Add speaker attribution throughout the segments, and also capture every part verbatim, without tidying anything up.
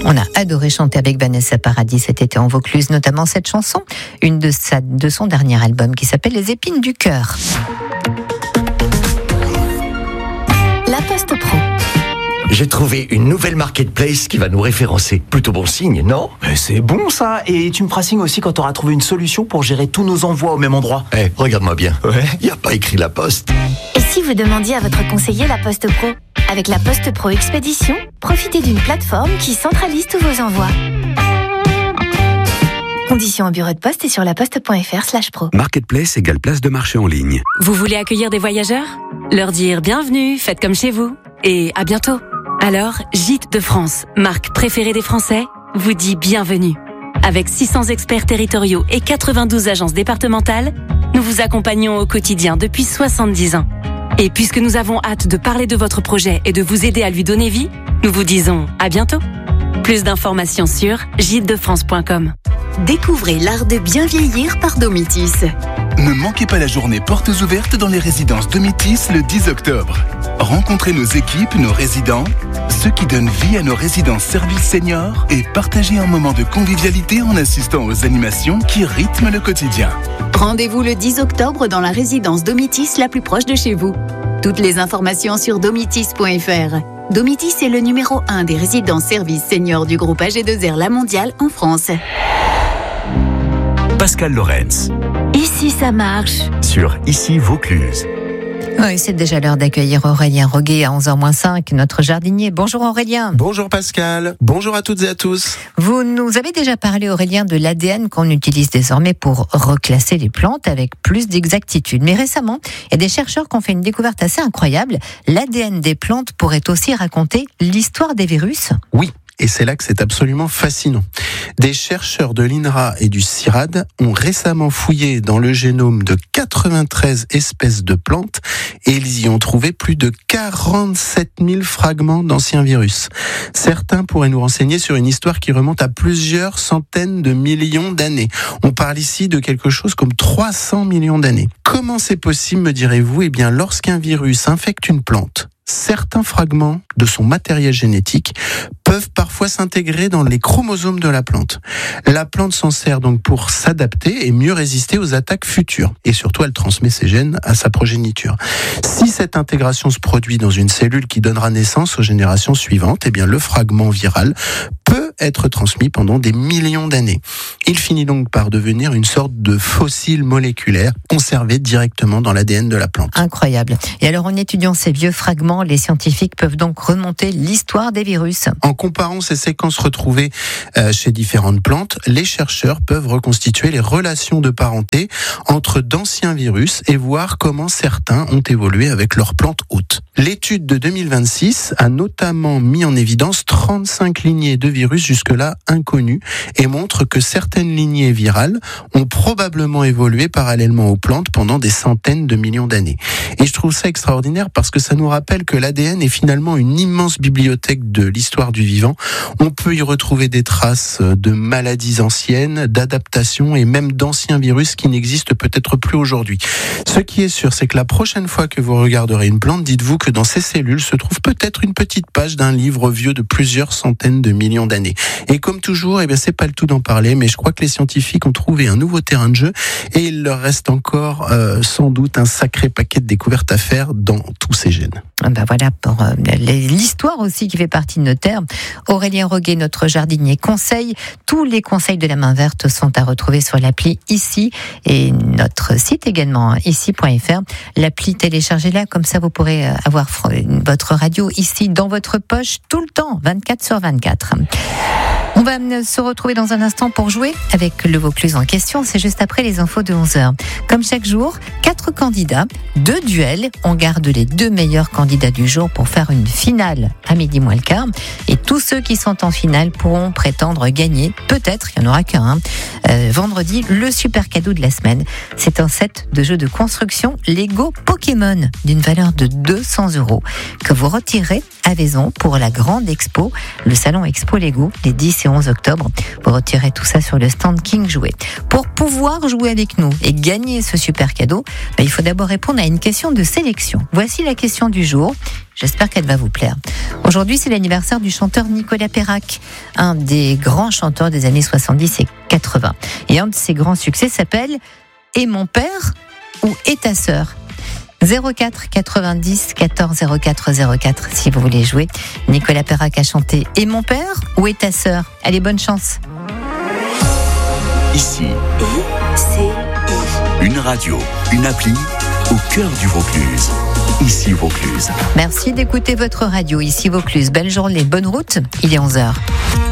Speaker 1: On a adoré chanter avec Vanessa Paradis cet été en Vaucluse, notamment cette chanson, une de, sa, de son dernier album qui s'appelle Les épines du cœur.
Speaker 2: La Poste Pro.
Speaker 3: J'ai trouvé une nouvelle marketplace qui va nous référencer. Plutôt bon signe, non ?
Speaker 4: Mais c'est bon ça. Et tu me feras signe aussi quand tu auras trouvé une solution pour gérer tous nos envois au même endroit.
Speaker 3: Eh, regarde-moi bien.
Speaker 4: Ouais.
Speaker 3: Il n'y a pas écrit La Poste.
Speaker 2: Et si vous demandiez à votre conseiller La Poste Pro ? Avec La Poste Pro Expédition, profitez d'une plateforme qui centralise tous vos envois. Conditions au bureau de poste et sur laposte.fr slash pro.
Speaker 5: Marketplace égale place de marché en ligne.
Speaker 6: Vous voulez accueillir des voyageurs ? Leur dire bienvenue, faites comme chez vous. Et à bientôt. Alors, Gîtes de France, marque préférée des Français, vous dit bienvenue. Avec six cents experts territoriaux et quatre-vingt-douze agences départementales, nous vous accompagnons au quotidien depuis soixante-dix ans. Et puisque nous avons hâte de parler de votre projet et de vous aider à lui donner vie, nous vous disons à bientôt. Plus d'informations sur gîtes de france point com.
Speaker 7: Découvrez l'art de bien vieillir par Domitis.
Speaker 8: Ne manquez pas la journée portes ouvertes dans les résidences Domitis le dix octobre. Rencontrez nos équipes, nos résidents, ceux qui donnent vie à nos résidences services seniors et partagez un moment de convivialité en assistant aux animations qui rythment le quotidien.
Speaker 7: Rendez-vous le dix octobre dans la résidence Domitis la plus proche de chez vous. Toutes les informations sur domitis point fr. Domitis est le numéro un des résidences services seniors du groupe A G deux R La Mondiale en France.
Speaker 5: Pascal Lorenz.
Speaker 2: Ici ça marche.
Speaker 5: Sur Ici Vaucluse.
Speaker 1: Oui, c'est déjà l'heure d'accueillir Aurélien Roguet à onze heures moins cinq, notre jardinier. Bonjour Aurélien.
Speaker 9: Bonjour Pascal, bonjour à toutes et à tous.
Speaker 1: Vous nous avez déjà parlé Aurélien de l'A D N qu'on utilise désormais pour reclasser les plantes avec plus d'exactitude. Mais récemment, il y a des chercheurs qui ont fait une découverte assez incroyable. L'A D N des plantes pourrait aussi raconter l'histoire des virus.
Speaker 9: Oui. Et c'est là que c'est absolument fascinant. Des chercheurs de l'I N R A et du CIRAD ont récemment fouillé dans le génome de quatre-vingt-treize espèces de plantes et ils y ont trouvé plus de quarante-sept mille fragments d'anciens virus. Certains pourraient nous renseigner sur une histoire qui remonte à plusieurs centaines de millions d'années. On parle ici de quelque chose comme trois cents millions d'années. Comment c'est possible, me direz-vous ? Eh bien, lorsqu'un virus infecte une plante, certains fragments de son matériel génétique peuvent parfois s'intégrer dans les chromosomes de la plante. La plante s'en sert donc pour s'adapter et mieux résister aux attaques futures. Et surtout, elle transmet ses gènes à sa progéniture. Si cette intégration se produit dans une cellule qui donnera naissance aux générations suivantes, eh bien, le fragment viral peut être transmis pendant des millions d'années. Il finit donc par devenir une sorte de fossile moléculaire conservé directement dans l'A D N de la plante.
Speaker 1: Incroyable. Et alors, en étudiant ces vieux fragments, les scientifiques peuvent donc remonter l'histoire des virus.
Speaker 9: En comparant ces séquences retrouvées euh, chez différentes plantes, les chercheurs peuvent reconstituer les relations de parenté entre d'anciens virus et voir comment certains ont évolué avec leurs plantes hôtes. L'étude de deux mille vingt-six a notamment mis en évidence trente-cinq lignées de virus jusque-là inconnues et montre que certaines lignées virales ont probablement évolué parallèlement aux plantes pendant des centaines de millions d'années. Et je trouve ça extraordinaire parce que ça nous rappelle que l'A D N est finalement une immense bibliothèque de l'histoire du vivant. On peut y retrouver des traces de maladies anciennes, d'adaptations et même d'anciens virus qui n'existent peut-être plus aujourd'hui. Ce qui est sûr, c'est que la prochaine fois que vous regarderez une plante, dites-vous que dans ces cellules se trouve peut-être une petite page d'un livre vieux de plusieurs centaines de millions d'années. Et comme toujours, eh bien, c'est pas le tout d'en parler, mais je crois que les scientifiques ont trouvé un nouveau terrain de jeu et il leur reste encore euh, sans doute un sacré paquet de découvertes à faire dans tous ces gènes.
Speaker 1: Ben voilà pour euh, l'histoire aussi qui fait partie de nos termes. Aurélien Roguet, notre jardinier, conseille. Tous les conseils de la main verte sont à retrouver sur l'appli Ici et notre site également, ici point fr. L'appli, téléchargez-la, comme ça vous pourrez avoir votre radio ici dans votre poche tout le temps, vingt-quatre sur vingt-quatre. On va se retrouver dans un instant pour jouer avec le Vaucluse en question. C'est juste après les infos de onze heures. Comme chaque jour, quatre candidats, deux duels. On garde les deux meilleurs candidats du jour pour faire une finale à midi moins le quart. Et tous ceux qui sont en finale pourront prétendre gagner, peut-être, il n'y en aura qu'un, hein, euh, vendredi, le super cadeau de la semaine. C'est un set de jeux de construction Lego Pokémon d'une valeur de deux cents euros que vous retirerez à Vaison pour la grande expo, le salon Expo Lego, les dix et onze octobre. Vous retirez tout ça sur le stand King Jouet. Pour pouvoir jouer avec nous et gagner ce super cadeau, bah, il faut d'abord répondre à une question de sélection. Voici la question du jour. J'espère qu'elle va vous plaire. Aujourd'hui, c'est l'anniversaire du chanteur Nicolas Perrac, un des grands chanteurs des années soixante-dix et quatre-vingts. Et un de ses grands succès s'appelle « Et mon père » ou « Et ta sœur ». zéro quatre quatre-vingt-dix quatorze zéro quatre zéro quatre si vous voulez jouer. Nicolas Perrac a chanté « Et mon père » ou « Et ta sœur ». Allez, bonne chance.
Speaker 5: Ici, une radio, une appli au cœur du Vaucluse. Ici Vaucluse.
Speaker 1: Merci d'écouter votre radio. Ici Vaucluse. Belle journée, bonne route. Il est onze heures.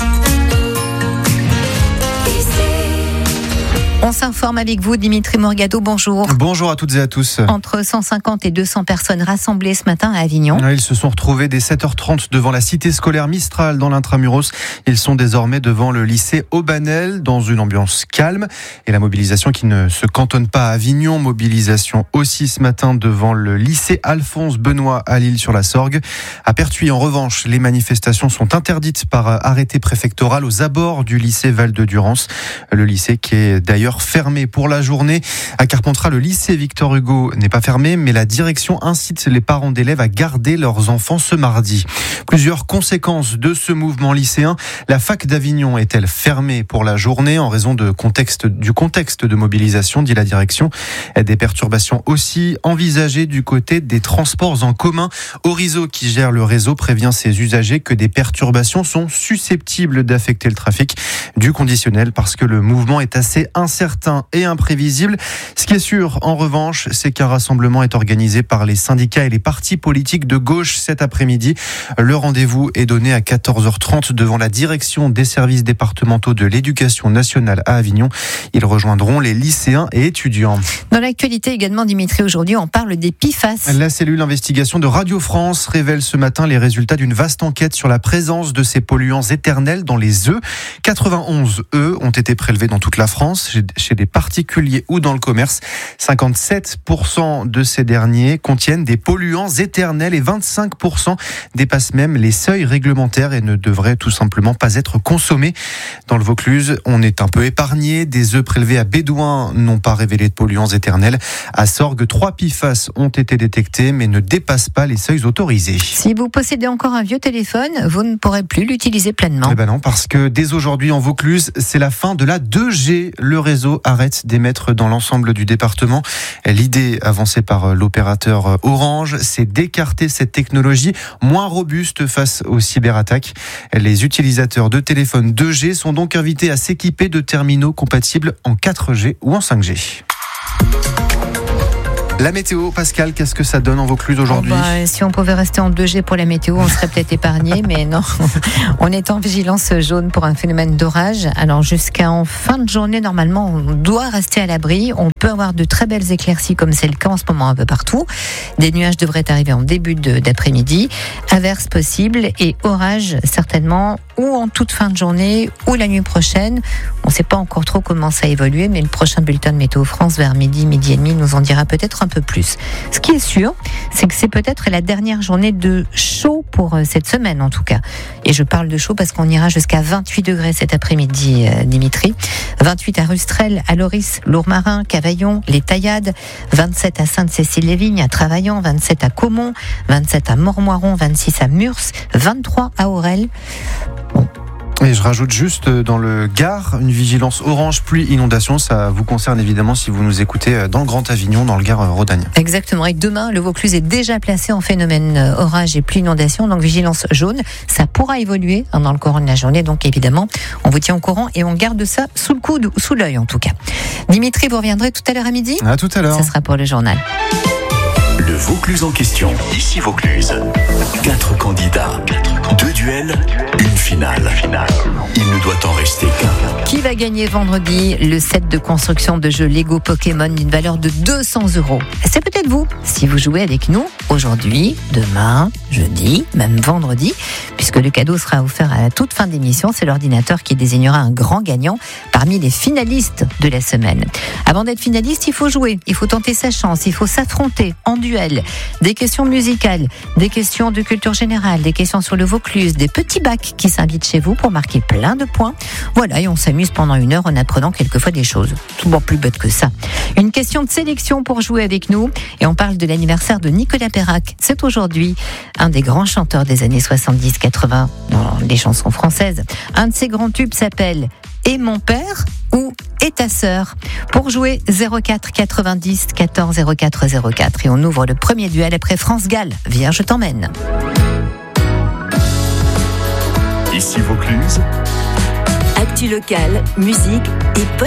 Speaker 1: On s'informe avec vous, Dimitri Morgado, bonjour.
Speaker 10: Bonjour à toutes et à tous.
Speaker 1: Entre cent cinquante et deux cents personnes rassemblées ce matin à Avignon.
Speaker 10: Ils se sont retrouvés dès sept heures trente devant la cité scolaire Mistral dans l'Intramuros. Ils sont désormais devant le lycée Aubanel dans une ambiance calme. Et la mobilisation qui ne se cantonne pas à Avignon, mobilisation aussi ce matin devant le lycée Alphonse Benoît à L'Isle-sur-la-Sorgue. À Pertuis, en revanche, les manifestations sont interdites par arrêté préfectoral aux abords du lycée Val-de-Durance. Le lycée qui est d'ailleurs fermé pour la journée. À Carpentras, le lycée Victor Hugo n'est pas fermé, mais la direction incite les parents d'élèves à garder leurs enfants ce mardi. Plusieurs conséquences de ce mouvement lycéen. La fac d'Avignon est-elle fermée pour la journée en raison de contexte, du contexte de mobilisation, dit la direction. Des perturbations aussi envisagées du côté des transports en commun. Orizo, qui gère le réseau, prévient ses usagers que des perturbations sont susceptibles d'affecter le trafic du conditionnel parce que le mouvement est assez incertain et imprévisible. Ce qui est sûr, en revanche, c'est qu'un rassemblement est organisé par les syndicats et les partis politiques de gauche cet après-midi. Le rendez-vous est donné à quatorze heures trente devant la direction des services départementaux de l'éducation nationale à Avignon. Ils rejoindront les lycéens et étudiants.
Speaker 1: Dans l'actualité également, Dimitri, aujourd'hui, on parle des P F A S.
Speaker 10: La cellule d'investigation de Radio France révèle ce matin les résultats d'une vaste enquête sur la présence de ces polluants éternels dans les œufs. quatre-vingt-onze œufs ont été prélevés dans toute la France, chez des particuliers ou dans le commerce. cinquante-sept pour cent de ces derniers contiennent des polluants éternels et vingt-cinq pour cent dépassent même les seuils réglementaires et ne devraient tout simplement pas être consommés. Dans le Vaucluse, on est un peu épargné. Des œufs prélevés à Bédouin n'ont pas révélé de polluants éternels. À Sorgues, trois P F A S ont été détectés mais ne dépassent pas les seuils autorisés.
Speaker 1: Si vous possédez encore un vieux téléphone, vous ne pourrez plus l'utiliser pleinement.
Speaker 10: Eh ben non, parce que dès aujourd'hui en Vaucluse, c'est la fin de la deux G. Le réseau arrête d'émettre dans l'ensemble du département. L'idée avancée par l'opérateur Orange, c'est d'écarter cette technologie moins robuste face aux cyberattaques. Les utilisateurs de téléphones deux G sont donc invités à s'équiper de terminaux compatibles en quatre G ou en cinq G. La météo, Pascal, qu'est-ce que ça donne en Vaucluse aujourd'hui ?
Speaker 1: Oh bah, si on pouvait rester en deux G pour la météo, on serait peut-être épargné, mais non. On est en vigilance jaune pour un phénomène d'orage. Alors jusqu'en fin de journée, normalement, on doit rester à l'abri. On peut avoir de très belles éclaircies, comme c'est le cas en ce moment un peu partout. Des nuages devraient arriver en début de, d'après-midi. Averses possibles et orages certainement, ou en toute fin de journée, ou la nuit prochaine. On ne sait pas encore trop comment ça a évolué, mais le prochain bulletin de Météo France vers midi, midi et demi nous en dira peut-être un peu plus. Ce qui est sûr, c'est que c'est peut-être la dernière journée de chaud pour cette semaine en tout cas. Et je parle de chaud parce qu'on ira jusqu'à vingt-huit degrés cet après-midi, euh, Dimitri. vingt-huit à Rustrel, à Loris, Lourmarin, Cavaillon, les Taillades. vingt-sept à Sainte-Cécile-les-Vignes, à Travaillant. vingt-sept à Caumont. vingt-sept à Mormoiron. vingt-six à Murs. vingt-trois à Aurel. Bon.
Speaker 10: Et je rajoute juste dans le Gard une vigilance orange pluie inondation. Ça vous concerne évidemment si vous nous écoutez dans le Grand Avignon, dans le Gard rhodanien.
Speaker 1: Exactement. Et demain, le Vaucluse est déjà placé en phénomène orage et pluie inondation, donc vigilance jaune. Ça pourra évoluer dans le courant de la journée. Donc évidemment, on vous tient au courant et on garde ça sous le coude, sous l'œil en tout cas. Dimitri, vous reviendrez tout à l'heure à midi ?
Speaker 10: À tout à l'heure.
Speaker 1: Ça sera pour le journal.
Speaker 5: Le Vaucluse en question. Ici Vaucluse. Quatre candidats. Deux duels, une finale. Il ne doit en rester qu'un.
Speaker 1: Qui Qui va gagner vendredi le set de construction de jeux Lego Pokémon d'une valeur de deux cents euros? C'est peut-être vous, si vous jouez avec nous aujourd'hui, demain, jeudi, même vendredi, puisque le cadeau sera offert à la toute fin d'émission. C'est l'ordinateur qui désignera un grand gagnant parmi les finalistes de la semaine. Avant d'être finaliste, il faut jouer, il faut tenter sa chance, il faut s'affronter en duel. Des questions musicales, des questions de culture générale, des questions sur le Vaucluse, des petits bacs qui s'invitent chez vous pour marquer plein de points. Voilà, et on s'amuse pendant une heure en apprenant quelquefois des choses. Souvent plus bête que ça. Une question de sélection pour jouer avec nous, et on parle de l'anniversaire de Nicolas Perrac. C'est aujourd'hui un des grands chanteurs des années soixante-dix quatre-vingts dans les chansons françaises. Un de ses grands tubes s'appelle « Et mon père » ou « Et ta sœur ». Pour jouer, zéro quatre quatre-vingt-dix quatorze zéro quatre zéro quatre. Et on ouvre le premier duel après France Gall. Viens, je t'emmène.
Speaker 5: Ici Vaucluse.
Speaker 6: Actu locale, musique et